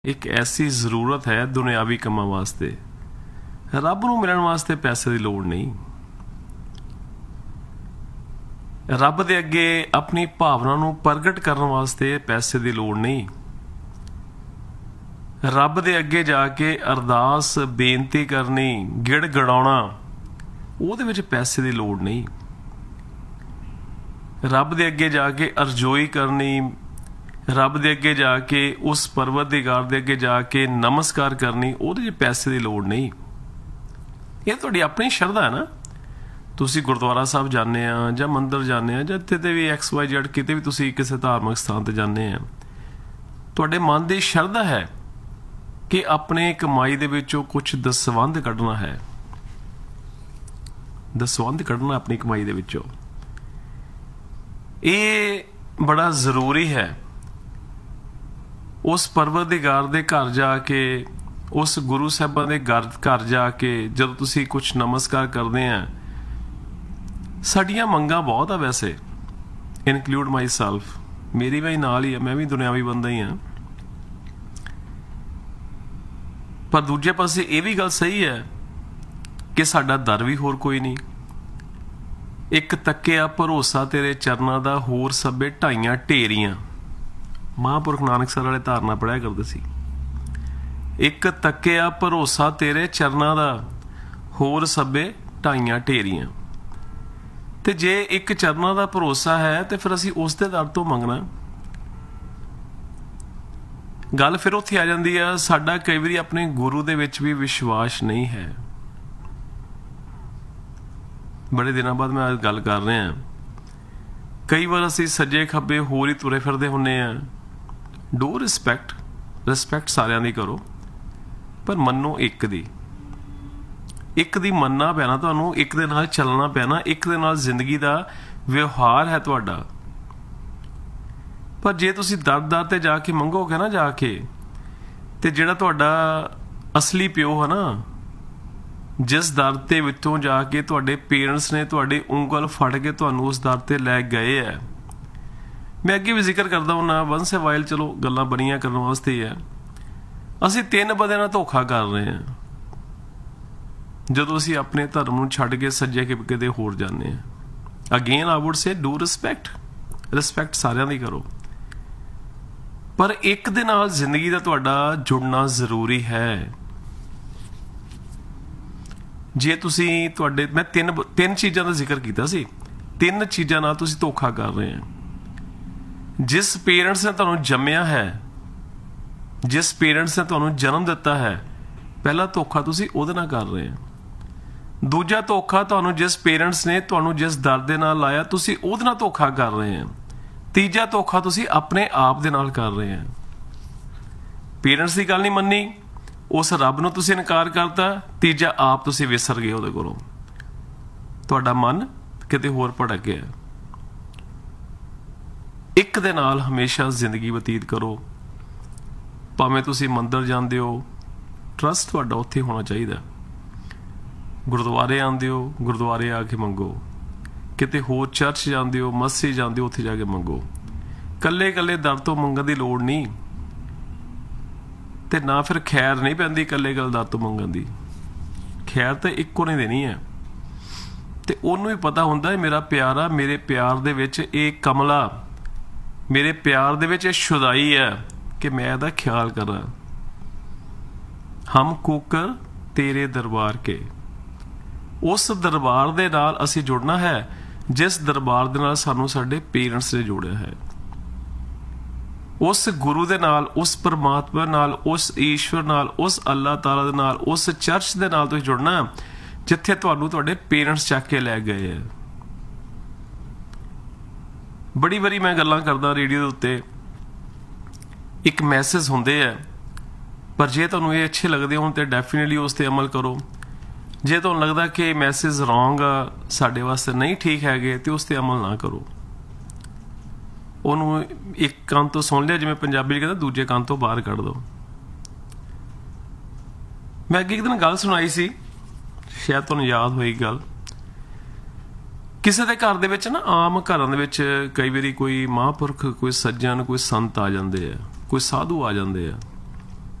एक ऐसी ਜ਼ਰੂਰਤ ਹੈ ਦੁਨਿਆਵੀ ਕੰਮਾਂ ਵਾਸਤੇ। ਰੱਬ ਨੂੰ ਮਿਲਣ ਵਾਸਤੇ ਪੈਸੇ ਦੀ ਲੋੜ ਨਹੀਂ। ਰੱਬ ਦੇ ਅੱਗੇ ਆਪਣੀ ਭਾਵਨਾ ਨੂੰ ਪ੍ਰਗਟ ਕਰਨ ਵਾਸਤੇ ਪੈਸੇ ਦੀ ਲੋੜ ਨਹੀਂ। ਰੱਬ ਦੇ ਅੱਗੇ ਜਾ ਕੇ ਅਰਦਾਸ ਬੇਨਤੀ ਕਰਨੀ, ਗਿੜ ਗੜਾਉਣਾ, ਉਹਦੇ ਵਿੱਚ ਪੈਸੇ ਦੀ ਲੋੜ ਨਹੀਂ। ਰੱਬ ਦੇ ਅੱਗੇ ਜਾ ਕੇ ਅਰਜ਼ੋਈ ਕਰਨੀ, ਰੱਬ ਦੇ ਅੱਗੇ ਜਾ ਕੇ ਉਸ ਪਰਵਤਦੀਗਾਰ ਦੇ ਅੱਗੇ ਜਾ ਕੇ ਨਮਸਕਾਰ ਕਰਨੀ, ਉਹਦੇ 'ਚ ਪੈਸੇ ਦੀ ਲੋੜ ਨਹੀਂ। ਇਹ ਤੁਹਾਡੀ ਆਪਣੀ ਸ਼ਰਧਾ ਹੈ ਨਾ। ਤੁਸੀਂ ਗੁਰਦੁਆਰਾ ਸਾਹਿਬ ਜਾਂਦੇ ਆ ਜਾਂ ਮੰਦਿਰ ਜਾਂਦੇ ਆ ਜਾਂ ਇੱਥੇ ਵੀ XYZ ਕਿਤੇ ਵੀ ਤੁਸੀਂ ਕਿਸੇ ਧਾਰਮਿਕ ਸਥਾਨ ਤੇ ਜਾਂਦੇ ਆ, ਤੁਹਾਡੇ ਮਨ ਦੀ ਸ਼ਰਧਾ ਹੈ ਕਿ ਆਪਣੇ ਕਮਾਈ ਦੇ ਵਿੱਚੋਂ ਕੁਝ ਦਸਵੰਧ ਕੱਢਣਾ ਹੈ। ਦਸਵੰਧ ਕੱਢਣਾ ਆਪਣੀ ਕਮਾਈ ਦੇ ਵਿੱਚੋਂ, ਇਹ ਬੜਾ ਜ਼ਰੂਰੀ ਹੈ। ਉਸ ਪਰਵਤਦੀਗਾਰ ਦੇ ਘਰ ਜਾ ਕੇ, ਉਸ ਗੁਰੂ ਸਾਹਿਬਾਂ ਦੇ ਘਰ ਜਾ ਕੇ ਜਦੋਂ ਤੁਸੀਂ ਕੁਝ ਨਮਸਕਾਰ ਕਰਦੇ ਆ, ਸਾਡੀਆਂ ਮੰਗਾਂ ਬਹੁਤ ਆ ਵੈਸੇ, ਇਨਕਲੂਡ ਮਾਈ ਸੈਲਫ, ਮੇਰੀ ਵੀ ਨਾਲ ਹੀ ਆ, ਮੈਂ ਵੀ ਦੁਨਿਆਵੀ ਬੰਦਾ ਹੀ ਹਾਂ। ਪਰ ਦੂਜੇ ਪਾਸੇ ਇਹ ਵੀ ਗੱਲ ਸਹੀ ਹੈ ਕਿ ਸਾਡਾ ਦਰ ਵੀ ਹੋਰ ਕੋਈ ਨਹੀਂ। ਇੱਕ ਤੱਕਿਆ ਭਰੋਸਾ ਤੇਰੇ ਚਰਨਾਂ ਦਾ, ਹੋਰ ਸਭੇ ਢਾਈਆਂ ਢੇਰੀਆਂ। ਮਹਾਂਪੁਰਖ ਨਾਨਕਸਰ ਵਾਲੇ ਧਾਰਨਾ ਪੜ੍ਹਿਆ ਕਰਦੇ ਸੀ। ਇੱਕ ਤੱਕਿਆ ਭਰੋਸਾ ਤੇਰੇ ਚਰਨਾਂ ਦਾ, ਹੋਰ ਸਭੇ ਢਾਈਆਂ ਢੇਰੀਆਂ। ਤੇ ਜੇ ਇੱਕ ਚਰਨਾਂ ਦਾ ਭਰੋਸਾ ਹੈ ਤੇ ਫਿਰ ਅਸੀਂ ਉਸ ਦੇ ਦਰ ਤੋਂ ਮੰਗਣਾ। ਗੱਲ ਫਿਰ ਉੱਥੇ ਆ ਜਾਂਦੀ ਆ, ਸਾਡਾ ਕਈ ਵਾਰੀ ਆਪਣੇ ਗੁਰੂ ਦੇ ਵਿੱਚ ਵੀ ਵਿਸ਼ਵਾਸ ਨਹੀਂ ਹੈ। ਬੜੇ ਦਿਨਾਂ ਬਾਅਦ ਮੈਂ ਅੱਜ ਗੱਲ ਕਰ ਰਿਹਾ। ਕਈ ਵਾਰ ਅਸੀਂ ਸੱਜੇ ਖੱਬੇ ਹੋਰ ਹੀ ਤੁਰੇ ਫਿਰਦੇ ਹੁੰਦੇ ਆ। ਡੂ ਰਿਸਪੈਕਟ ਸਾਰਿਆਂ ਦੀ ਕਰੋ, ਪਰ ਮੰਨੋ ਇੱਕ ਦੀ ਮੰਨਣਾ ਪੈਣਾ ਤੁਹਾਨੂੰ, ਇੱਕ ਦੇ ਨਾਲ ਚੱਲਣਾ ਪੈਣਾ, ਇੱਕ ਦੇ ਨਾਲ ਜ਼ਿੰਦਗੀ ਦਾ ਵਿਵਹਾਰ ਹੈ ਤੁਹਾਡਾ। ਪਰ ਜੇ ਤੁਸੀਂ ਦਰ ਤੇ ਜਾ ਕੇ ਮੰਗੋਗੇ ਨਾ, ਜਾ ਕੇ, ਤੇ ਜਿਹੜਾ ਤੁਹਾਡਾ ਅਸਲੀ ਪਿਓ ਹੈ ਨਾ, ਜਿਸ ਦਰ ਤੇ ਵਿੱਚੋਂ ਜਾ ਕੇ ਤੁਹਾਡੇ ਪੇਰੈਂਟਸ ਨੇ ਤੁਹਾਡੀ ਉਂਗਲ ਫੜ ਕੇ ਤੁਹਾਨੂੰ ਉਸ ਦਰ ਤੇ ਲੈ ਗਏ ਹੈ। ਮੈਂ ਅੱਗੇ ਵੀ ਜ਼ਿਕਰ ਕਰਦਾ ਹੁੰਦਾ, ਵੰਸ ਏ ਵਾਈਲ, ਚਲੋ ਗੱਲਾਂ ਬਣੀਆਂ ਕਰਨ ਵਾਸਤੇ ਹੀ ਹੈ। ਅਸੀਂ 3 ਬੰਦਿਆਂ ਨਾਲ ਧੋਖਾ ਕਰ ਰਹੇ ਹਾਂ ਜਦੋਂ ਅਸੀਂ ਆਪਣੇ ਧਰਮ ਨੂੰ ਛੱਡ ਕੇ ਸੱਜੇ ਕਿਤੇ ਹੋਰ ਜਾਂਦੇ ਹਾਂ। Again I wood say do respect ਸਾਰਿਆਂ ਦੀ ਕਰੋ, ਪਰ ਇੱਕ ਦੇ ਨਾਲ ਜ਼ਿੰਦਗੀ ਦਾ ਤੁਹਾਡਾ ਜੁੜਨਾ ਜ਼ਰੂਰੀ ਹੈ। ਜੇ ਤੁਸੀਂ ਮੈਂ ਤਿੰਨ ਚੀਜ਼ਾਂ ਦਾ ਜ਼ਿਕਰ ਕੀਤਾ ਸੀ, 3 ਚੀਜ਼ਾਂ ਨਾਲ ਤੁਸੀਂ ਧੋਖਾ ਕਰ ਰਹੇ ਹੋ। ਜਿਸ ਪੇਰੈਂਟਸ ਨੇ ਤੁਹਾਨੂੰ ਜੰਮਿਆ ਹੈ, ਜਿਸ ਪੇਰੈਂਟਸ ਨੇ ਤੁਹਾਨੂੰ ਜਨਮ ਦਿੱਤਾ ਹੈ, ਪਹਿਲਾ ਧੋਖਾ ਤੁਸੀਂ ਉਹਦੇ ਨਾਲ ਕਰ ਰਹੇ ਹੋ। ਦੂਜਾ ਧੋਖਾ ਤੁਹਾਨੂੰ ਜਿਸ ਪੇਰੈਂਟਸ ਨੇ ਤੁਹਾਨੂੰ ਜਿਸ ਦਰ ਦੇ ਨਾਲ ਲਾਇਆ, ਤੁਸੀਂ ਉਹਦੇ ਨਾਲ ਧੋਖਾ ਕਰ ਰਹੇ ਹੋ। ਤੀਜਾ ਧੋਖਾ ਤੁਸੀਂ ਆਪਣੇ ਆਪ ਦੇ ਨਾਲ ਕਰ ਰਹੇ ਹੋ। ਪੇਰੈਂਟਸ ਦੀ ਗੱਲ ਨਹੀਂ ਮੰਨੀ, ਉਸ ਰੱਬ ਨੂੰ ਤੁਸੀਂ ਇਨਕਾਰ ਕਰਤਾ। ਤੀਜਾ, ਆਪ ਤੁਸੀਂ ਵਿਸਰ ਗਏ ਉਹਦੇ ਕੋਲੋਂ, ਤੁਹਾਡਾ ਮਨ ਕਿਤੇ ਹੋਰ ਭਟਕ ਗਿਆ। ਇੱਕ ਦੇ ਨਾਲ ਹਮੇਸ਼ਾ ਜ਼ਿੰਦਗੀ ਬਤੀਤ ਕਰੋ। ਭਾਵੇਂ ਤੁਸੀਂ ਮੰਦਿਰ ਜਾਂਦੇ ਹੋ, ਟਰਸਟ ਤੁਹਾਡਾ ਉੱਥੇ ਹੋਣਾ ਚਾਹੀਦਾ। ਗੁਰਦੁਆਰੇ ਆਉਂਦੇ ਹੋ, ਗੁਰਦੁਆਰੇ ਆ ਕੇ ਮੰਗੋ। ਕਿਤੇ ਹੋਰ ਚਰਚ ਜਾਂਦੇ ਹੋ, ਮਸਜਿਦ ਜਾਂਦੇ ਹੋ, ਉੱਥੇ ਜਾ ਕੇ ਮੰਗੋ। ਕੱਲੇ ਦਰ ਤੋਂ ਮੰਗਣ ਦੀ ਲੋੜ ਨਹੀਂ, ਤੇ ਨਾ ਫਿਰ ਖੈਰ ਨਹੀਂ ਪੈਂਦੀ ਕੱਲੇ ਦਰ ਤੋਂ ਮੰਗਣ ਦੀ। ਖੈਰ ਤਾਂ ਇੱਕੋ ਨੇ ਦੇਣੀ ਹੈ, ਤੇ ਉਹਨੂੰ ਵੀ ਪਤਾ ਹੁੰਦਾ ਮੇਰਾ ਪਿਆਰਾ, ਮੇਰੇ ਪਿਆਰ ਦੇ ਵਿੱਚ ਇਹ ਕਮਲਾ, ਮੇਰੇ ਪਿਆਰ ਦੇ ਵਿੱਚ ਇਹ ਸ਼ੁਦਾਈ ਹੈ ਕਿ ਮੈਂ ਇਹਦਾ ਖਿਆਲ ਕਰਾਂ। ਹਮ ਕੂਕਰ ਤੇਰੇ ਦਰਬਾਰ ਕੇ, ਉਸ ਦਰਬਾਰ ਦੇ ਨਾਲ ਅਸੀਂ ਜੁੜਨਾ ਹੈ ਜਿਸ ਦਰਬਾਰ ਦੇ ਨਾਲ ਸਾਨੂੰ ਸਾਡੇ ਪੇਰੈਂਟਸ ਨੇ ਜੋੜਿਆ ਹੈ। ਉਸ ਗੁਰੂ ਦੇ ਨਾਲ, ਉਸ ਪਰਮਾਤਮਾ ਨਾਲ, ਉਸ ਈਸ਼ਵਰ ਨਾਲ, ਉਸ ਅੱਲਾਹ ਤਾਲਾ ਦੇ ਨਾਲ, ਉਸ ਚਰਚ ਦੇ ਨਾਲ ਤੁਸੀਂ ਜੁੜਨਾ ਜਿੱਥੇ ਤੁਹਾਨੂੰ ਤੁਹਾਡੇ ਪੇਰੈਂਟਸ ਚੱਕ ਕੇ ਲੈ ਗਏ ਹੈ। ਬੜੀ ਵਾਰੀ ਮੈਂ ਗੱਲਾਂ ਕਰਦਾ ਰੇਡੀਓ ਦੇ ਉੱਤੇ, ਇੱਕ ਮੈਸੇਜ ਹੁੰਦੇ ਆ, ਪਰ ਜੇ ਤੁਹਾਨੂੰ ਇਹ ਅੱਛੇ ਲੱਗਦੇ ਹੋਣ ਤੇ ਡੈਫੀਨੇਟਲੀ ਉਸ ਤੇ ਅਮਲ ਕਰੋ। ਜੇ ਤੁਹਾਨੂੰ ਲੱਗਦਾ ਕਿ ਮੈਸੇਜ ਰੋਂਗ ਆ, ਸਾਡੇ ਵਾਸਤੇ ਨਹੀਂ ਠੀਕ ਹੈਗੇ, ਤੇ ਉਸ ਤੇ ਅਮਲ ਨਾ ਕਰੋ। ਉਹਨੂੰ ਇੱਕ ਕੰਨ ਤੋਂ ਸੁਣ ਲਿਆ, ਜਿਵੇਂ ਪੰਜਾਬੀ ਕਹਿੰਦਾ, ਦੂਜੇ ਕੰਨ ਤੋਂ ਬਾਹਰ ਕੱਢ ਦਿਓ। ਮੈਂ ਅੱਗੇ ਇੱਕ ਦਿਨ ਗੱਲ ਸੁਣਾਈ ਸੀ, ਸ਼ਾਇਦ ਤੁਹਾਨੂੰ ਯਾਦ ਹੋਈ ਗੱਲ। ਕਿਸੇ ਦੇ ਘਰ ਦੇ ਵਿੱਚ ਨਾ, ਆਮ ਘਰਾਂ ਦੇ ਵਿੱਚ ਕਈ ਵਾਰੀ ਕੋਈ ਮਹਾਂਪੁਰਖ, ਕੋਈ ਸੱਜਣ, ਕੋਈ ਸੰਤ ਆ ਜਾਂਦੇ ਆ, ਕੋਈ ਸਾਧੂ ਆ ਜਾਂਦੇ ਆ।